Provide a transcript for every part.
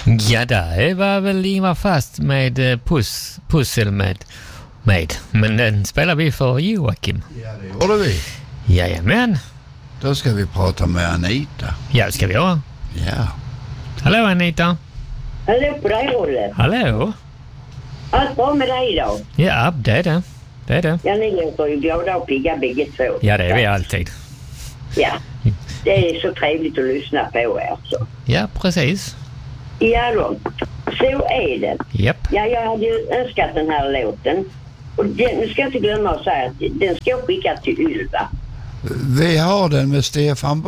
Ja, det var väl Ingvar Fast med pussel med. Men den spelar vi för Joakim. Ja, det gjorde vi. Jajamän. Då ska vi prata med Anita. Ja, det ska vi göra. Ja. Hallå Anita. Hallå på dig, Olle. Hallå. Allt bra med dig då? Ja, det är det. Det är det. Ja, ni låter ju glada och pigga bägge två. Ja, det är vi alltid. Ja, det är så trevligt att lyssna på er så. Ja, precis. Ja då, så är det. Japp. Ja, jag hade ju önskat den här låten. Och nu ska jag inte glömma att säga att den ska jag skicka till Ylva. Vi har den med Stefan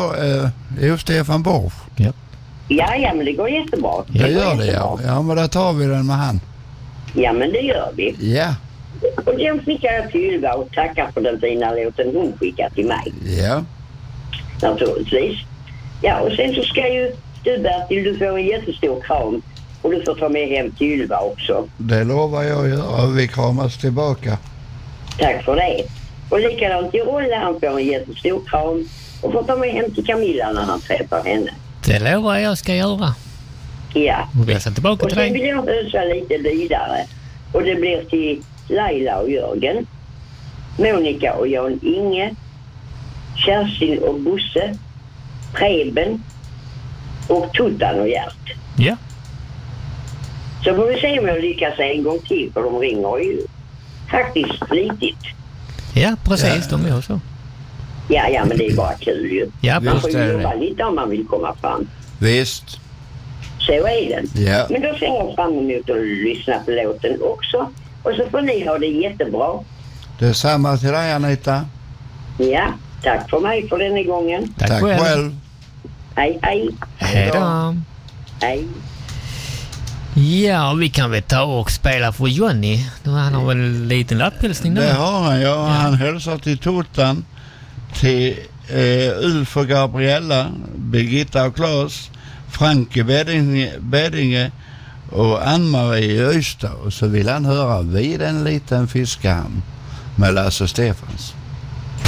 Borch. Japp. Ja, men det går jättebra. Det gör det, ja. Ja, men där tar vi den med han. Ja, men det gör vi. Ja. Och den skickar jag till Ylva och tackar för den fina låten hon skickar till mig. Ja. Naturligtvis. Ja, och sen så ska ju du, Bertil, du får en jättestor kram. Och du får ta med hem till Ylva också. Det lovar jag att göra. Vi kramas tillbaka. Tack för det. Och likadant till Olle, han får en jättestor kram. Och får ta med hem till Camilla när han träffar henne. Det lovar jag ska göra. Ja. Och vi har satt tillbaka Och till sen dig. vill jag ösa lite vidare. Och det blir till Laila och Jörgen. Monica och Jan Inge. Kerstin och Bosse. Preben. Och Tuttan och Gert. Ja. Så får vi se om jag lyckas en gång till, för de ringer ju faktiskt flitigt. Ja, precis. De gör så. Ja, men det är bara kul ju. Ja, Man får visst är ju det. jobba lite om man vill komma fram. Visst. Så är det. Ja. Men då ser jag fram emot att lyssna på låten också. Och så får ni ha det jättebra. Detsamma till dig, Anita. Ja, tack för mig för den gången. Tack själv. Hej, hej. Hej då. Hej. Ja, vi kan väl ta och spela för Johnny. Han har väl en liten lapphälsning Det där. har han, ja. Han hälsar till Tuttan, till Ulf och Gabriella, Birgitta och Claes, Frank i Beddinge och Ann-Marie i Ystad. Och så vill han höra Vid en liten fiskehamn med Lasse Stefans.